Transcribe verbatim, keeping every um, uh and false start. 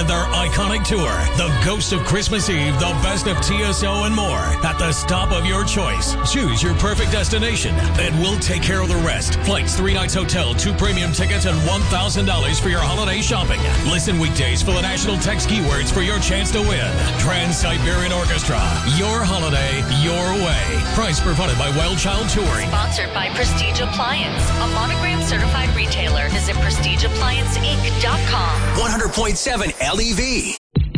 their iconic tour, The Ghost of Christmas Eve, The Best of T S O, and more at the stop of your choice. Choose your perfect destination, and we'll take care of the rest. Flights, three nights hotel, two premium tickets, and one thousand dollars for your holiday shopping. Listen weekdays for the national text keywords for your chance to win. Trans-Siberian Orchestra. Your holiday, your way. Price provided by Wild Child Touring. Sponsored by Prestige Appliance, a Monogram certified retailer. Visit prestige appliance inc dot com. one hundred point seven L E V.